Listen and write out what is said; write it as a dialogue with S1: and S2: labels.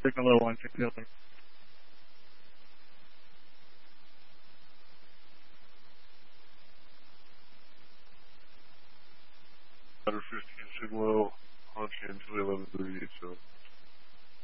S1: Signal low 160.
S2: Ladder 15 signal, launch into 1138, so.